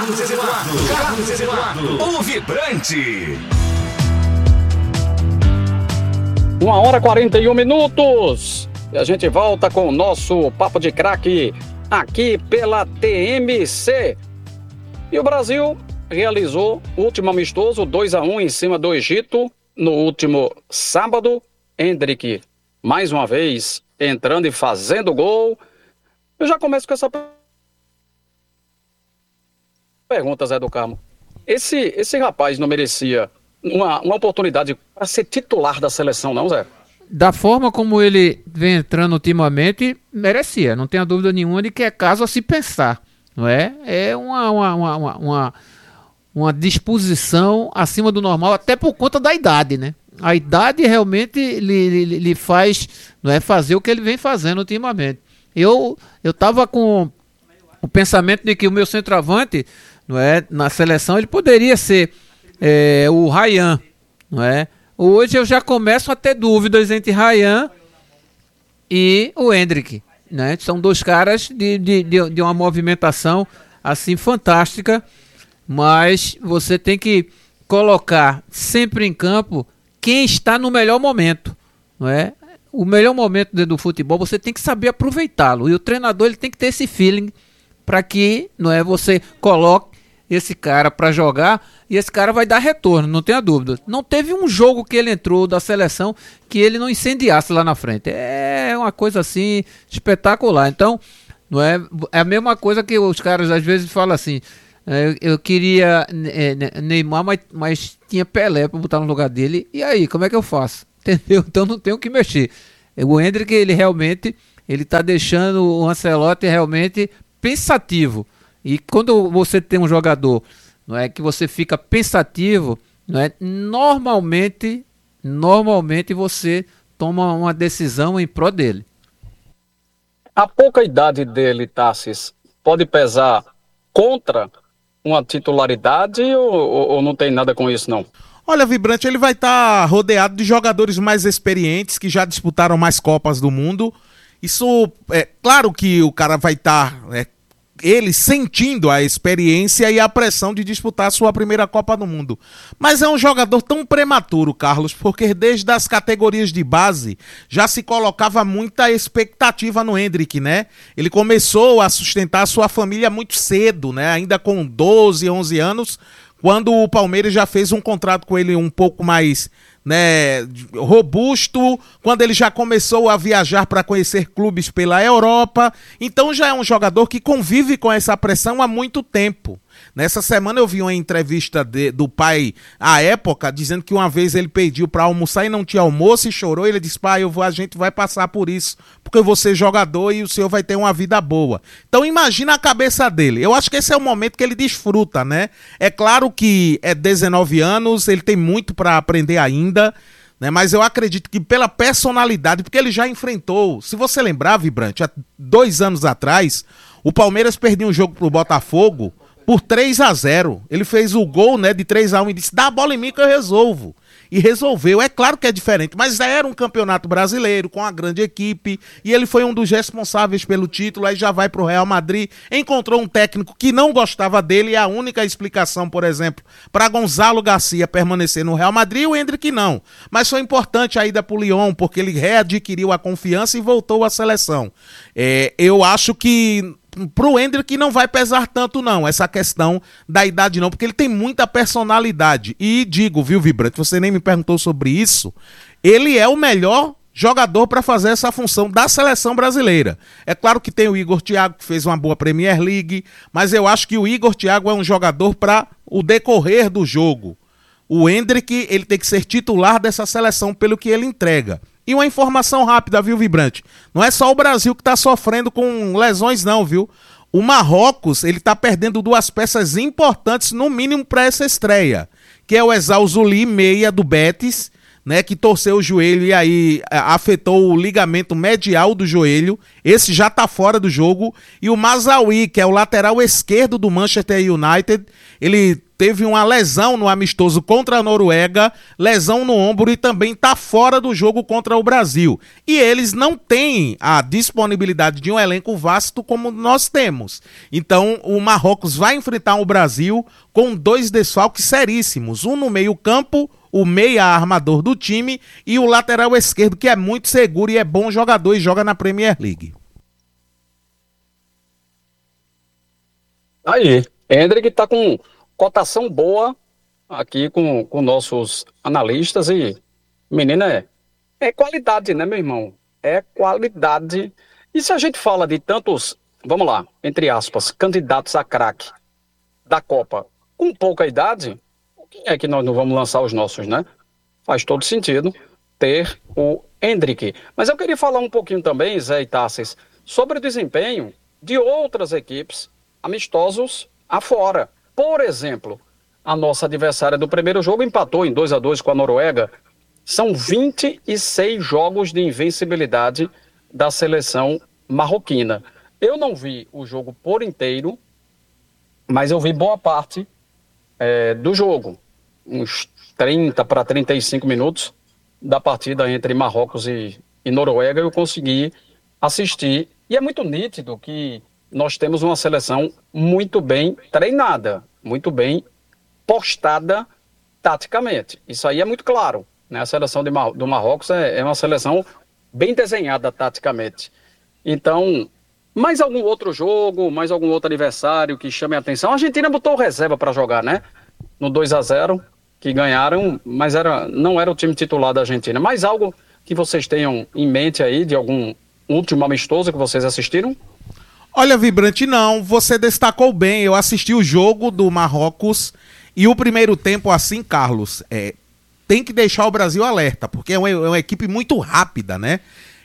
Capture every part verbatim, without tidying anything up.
Carlos Eduardo, Carlos Eduardo, o vibrante. Uma hora e quarenta e um minutos. E a gente volta com o nosso Papo de Craque aqui pela T M C. E o Brasil realizou o último amistoso dois a um em cima do Egito no último sábado. Endrick, mais uma vez, entrando e fazendo gol. Eu já começo com essa pergunta, Zé do Carmo. Esse, esse rapaz não merecia uma, uma oportunidade para ser titular da seleção, não, Zé? Da forma como ele vem entrando ultimamente, merecia. Não tenha dúvida nenhuma de que é caso a se pensar. Não é? É uma, uma, uma, uma, uma, uma disposição acima do normal, até por conta da idade, né? A idade realmente lhe, lhe, lhe faz, não é, fazer o que ele vem fazendo ultimamente. Eu eu estava com o pensamento de que o meu centroavante, não é, na seleção, ele poderia ser é, o Ryan, não é? Hoje eu já começo a ter dúvidas entre Ryan e o Endrick, né? São dois caras de, de, de, de uma movimentação assim fantástica, mas você tem que colocar sempre em campo quem está no melhor momento, não é? O melhor momento dentro do futebol você tem que saber aproveitá-lo, e o treinador ele tem que ter esse feeling para que, não é, você coloque esse cara para jogar e esse cara vai dar retorno, não tenha dúvida. Não teve um jogo que ele entrou da seleção que ele não incendiasse lá na frente. É uma coisa assim espetacular. Então, não é, é a mesma coisa que os caras às vezes falam assim, é, eu queria é, Neymar, mas, mas tinha Pelé para botar no lugar dele, e aí, como é que eu faço? Entendeu? Então não tenho que mexer. O Endrick, ele realmente ele está deixando o Ancelotti realmente pensativo. E quando você tem um jogador, não é, que você fica pensativo, não é, normalmente, normalmente você toma uma decisão em prol dele. A pouca idade dele, Tassis, pode pesar contra uma titularidade ou, ou, ou não tem nada com isso, não? Olha, Vibrante, ele vai estar tá rodeado de jogadores mais experientes, que já disputaram mais Copas do Mundo. Isso, é claro que o cara vai estar... Tá, é, ele sentindo a experiência e a pressão de disputar a sua primeira Copa do Mundo. Mas é um jogador tão prematuro, Carlos, porque desde as categorias de base já se colocava muita expectativa no Endrick, né? Ele começou a sustentar a sua família muito cedo, né? Ainda com doze, onze anos, quando o Palmeiras já fez um contrato com ele um pouco mais... né, robusto, quando ele já começou a viajar para conhecer clubes pela Europa. Então já é um jogador que convive com essa pressão há muito tempo. Nessa semana eu vi uma entrevista de, do pai à época, dizendo que uma vez ele pediu para almoçar e não tinha almoço e chorou. Ele disse, pai, eu vou, a gente vai passar por isso, porque eu vou ser jogador e o senhor vai ter uma vida boa. Então imagina a cabeça dele. Eu acho que esse é o momento que ele desfruta, né? É claro que é dezenove anos, ele tem muito para aprender ainda, né? Mas eu acredito que pela personalidade, porque ele já enfrentou, se você lembrar, Vibrante, há dois anos atrás, o Palmeiras perdeu um jogo pro Botafogo por três a zero. Ele fez o gol, né, de três a um e disse, dá a bola em mim que eu resolvo. E resolveu. É claro que é diferente, mas era um campeonato brasileiro com uma grande equipe e ele foi um dos responsáveis pelo título. Aí já vai pro Real Madrid, encontrou um técnico que não gostava dele e a única explicação, por exemplo, para Gonzalo Garcia permanecer no Real Madrid, o Endrick não. Mas foi importante a ida pro Lyon, porque ele readquiriu a confiança e voltou à seleção. É, eu acho que pro Endrick não vai pesar tanto não, essa questão da idade não, porque ele tem muita personalidade. E digo, viu, Vibrante, você nem me perguntou sobre isso, ele é o melhor jogador para fazer essa função da seleção brasileira. É claro que tem o Igor Thiago, que fez uma boa Premier League, mas eu acho que o Igor Thiago é um jogador para o decorrer do jogo. O Endrick, ele tem que ser titular dessa seleção pelo que ele entrega. E uma informação rápida, viu, Vibrante? Não é só o Brasil que está sofrendo com lesões, não, viu? O Marrocos, ele está perdendo duas peças importantes, no mínimo, para essa estreia, que é o Ezal Zuli, meia do Betis, né, que torceu o joelho e aí afetou o ligamento medial do joelho. Esse já está fora do jogo. E o Mazawi, que é o lateral esquerdo do Manchester United, ele teve uma lesão no amistoso contra a Noruega, lesão no ombro e também está fora do jogo contra o Brasil. E eles não têm a disponibilidade de um elenco vasto como nós temos. Então o Marrocos vai enfrentar o Brasil com dois desfalques seríssimos, um no meio-campo, o meia armador do time, e o lateral esquerdo, que é muito seguro e é bom jogador e joga na Premier League. Aí, Hendrick tá com cotação boa aqui com, com nossos analistas e, menina, é, é qualidade, né, meu irmão? É qualidade. E se a gente fala de tantos, vamos lá, entre aspas, candidatos a craque da Copa com pouca idade, quem é que nós não vamos lançar os nossos, né? Faz todo sentido ter o Hendrick. Mas eu queria falar um pouquinho também, Zé e Tassis, sobre o desempenho de outras equipes amistosos afora. Por exemplo, a nossa adversária do primeiro jogo empatou em dois a dois com a Noruega. São vinte e seis jogos de invencibilidade da seleção marroquina. Eu não vi o jogo por inteiro, mas eu vi boa parte é, do jogo. Uns trinta para trinta e cinco minutos da partida entre Marrocos e, e Noruega eu consegui assistir. E é muito nítido que nós temos uma seleção muito bem treinada, muito bem postada taticamente. Isso aí é muito claro, né? A seleção de Mar- do Marrocos é, é uma seleção bem desenhada taticamente. Então, mais algum outro jogo, mais algum outro adversário que chame a atenção? A Argentina botou reserva para jogar, né? No dois a zero, que ganharam, mas era, não era o time titular da Argentina. Mais algo que vocês tenham em mente aí, de algum último amistoso que vocês assistiram? Olha, Vibrante, não, você destacou bem, eu assisti o jogo do Marrocos e o primeiro tempo, assim, Carlos, é, tem que deixar o Brasil alerta, porque é uma, é uma equipe muito rápida, né?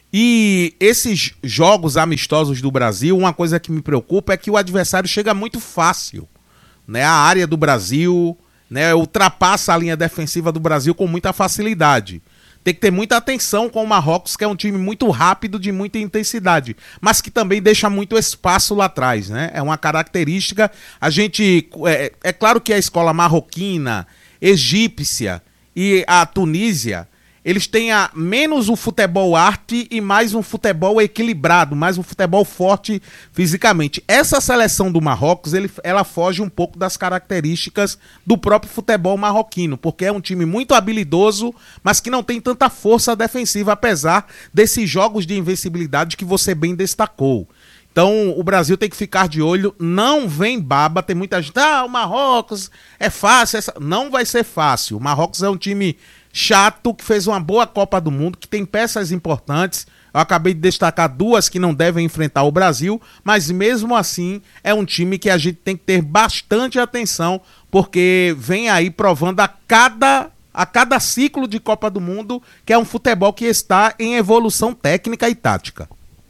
E esses jogos amistosos do Brasil, uma coisa que me preocupa é que o adversário chega muito fácil, né? A área do Brasil, né, ultrapassa a linha defensiva do Brasil com muita facilidade. Tem que ter muita atenção com o Marrocos, que é um time muito rápido, de muita intensidade, mas que também deixa muito espaço lá atrás, né? É uma característica. A gente, é, é claro que a escola marroquina, egípcia e a Tunísia, eles têm a, menos um futebol arte e mais um futebol equilibrado, mais um futebol forte fisicamente. Essa seleção do Marrocos, ele, ela foge um pouco das características do próprio futebol marroquino, porque é um time muito habilidoso, mas que não tem tanta força defensiva, apesar desses jogos de invencibilidade que você bem destacou. Então o Brasil tem que ficar de olho, não vem baba, tem muita gente, ah, o Marrocos é fácil, essa... não vai ser fácil. O Marrocos é um time chato, que fez uma boa Copa do Mundo, que tem peças importantes. Eu acabei de destacar duas que não devem enfrentar o Brasil, mas mesmo assim é um time que a gente tem que ter bastante atenção, porque vem aí provando a cada, a cada ciclo de Copa do Mundo que é um futebol que está em evolução técnica e tática.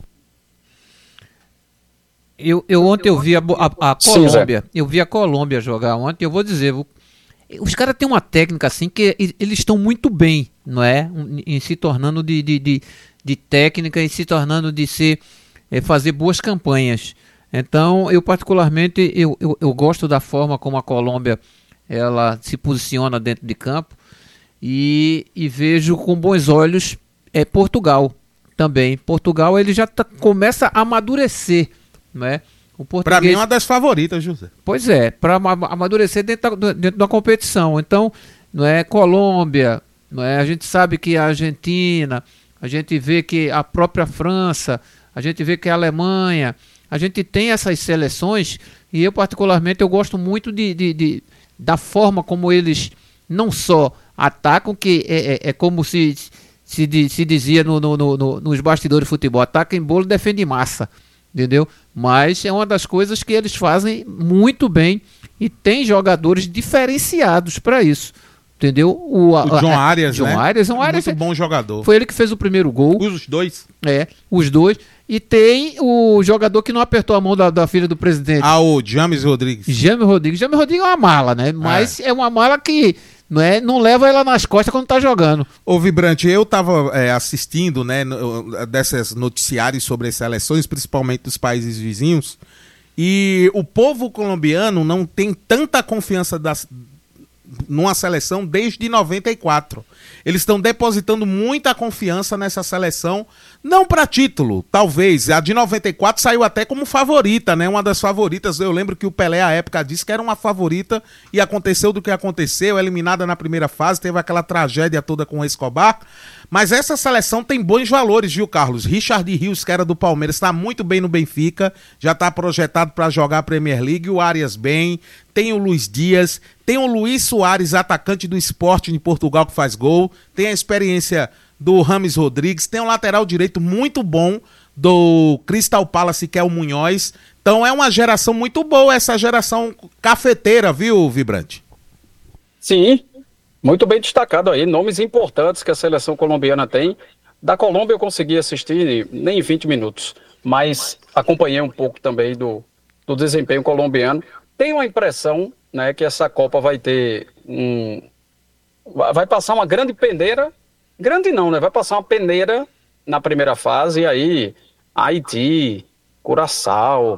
Eu, eu ontem eu vi a, a, a Colômbia, eu vi a Colômbia jogar ontem, eu vou dizer, os caras têm uma técnica assim que eles estão muito bem, não é? Em se tornando de, de, de, de técnica e se tornando de ser, é, fazer boas campanhas. Então, eu particularmente, eu, eu, eu gosto da forma como a Colômbia ela se posiciona dentro de campo e, e vejo com bons olhos é, Portugal também. Portugal ele já tá, começa a amadurecer, não é? Português... Para mim é uma das favoritas, José. Pois é, para amadurecer dentro da, dentro da competição. Então, não é Colômbia, não é? A gente sabe que a Argentina, a gente vê que a própria França, a gente vê que a Alemanha, a gente tem essas seleções e eu particularmente eu gosto muito de, de, de, da forma como eles não só atacam, que é, é, é como se, se, se dizia no, no, no, nos bastidores de futebol, ataca em bolo e defende massa. Entendeu? Mas é uma das coisas que eles fazem muito bem e tem jogadores diferenciados para isso. Entendeu? O, a, o John Arias, John né? Arias é um Arias, muito bom jogador. Foi ele que fez o primeiro gol. Os dois. É, os dois. E tem o jogador que não apertou a mão da, da filha do presidente. Ah, o James Rodrigues. James Rodrigues. James Rodrigues é uma mala, né? Mas é, é uma mala que não, é, não leva ela nas costas quando tá jogando. Ô, Vibrante, eu tava é, assistindo, né, no, desses noticiários sobre as seleções, principalmente dos países vizinhos, E o povo colombiano não tem tanta confiança das, numa seleção desde noventa e quatro. Eles estão depositando muita confiança nessa seleção, não para título, talvez. A de noventa e quatro saiu até como favorita, né? Uma das favoritas. Eu lembro que o Pelé, à época, disse que era uma favorita e aconteceu do que aconteceu, eliminada na primeira fase, teve aquela tragédia toda com o Escobar. Mas essa seleção tem bons valores, viu, Carlos? Richard Rios, que era do Palmeiras, está muito bem no Benfica, já está projetado para jogar a Premier League, o Arias bem, tem o Luiz Dias, tem o Luiz Soares, atacante do Sporting de Portugal, que faz gol, tem a experiência do Rames Rodrigues, tem um lateral direito muito bom do Crystal Palace, que é o Munhoz. Então é uma geração muito boa, essa geração cafeteira, viu, Vibrante? Sim, muito bem destacado aí, nomes importantes que a seleção colombiana tem. Da Colômbia eu consegui assistir nem vinte minutos, mas acompanhei um pouco também do, do desempenho colombiano. Tenho a impressão, né, que essa Copa vai ter um... vai passar uma grande peneira, grande não, né, vai passar uma peneira na primeira fase, e aí Haiti, Curaçao,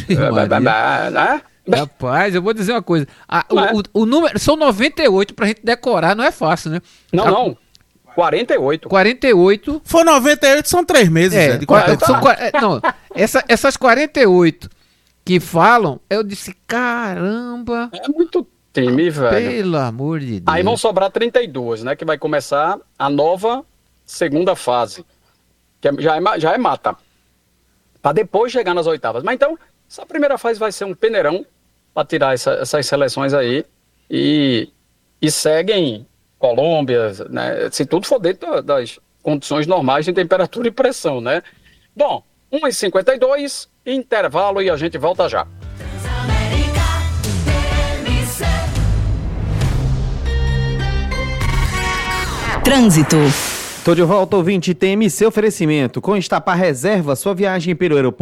né? Rapaz, eu vou dizer uma coisa. A, o, é. o, o número são noventa e oito pra gente decorar, não é fácil, né? Não, a, não. quarenta e oito. quarenta e oito. For noventa e oito, são três meses. É, é, de quatro, são, não, essa, essas quarenta e oito que falam, eu disse, caramba. É muito time, velho. Pelo amor de Deus. Aí vão sobrar trinta e duas, né? Que vai começar a nova segunda fase. Que é, já, é, já é mata. Pra depois chegar nas oitavas. Mas então, essa primeira fase vai ser um peneirão para tirar essa, essas seleções aí. E, e seguem Colômbia, né? Se tudo for dentro das condições normais de temperatura e pressão, né? Bom, uma e cinquenta e dois, intervalo e a gente volta já. Trânsito. Tô de volta, ouvinte, T M C oferecimento. Com Estapar Reserva, sua viagem pelo aeroporto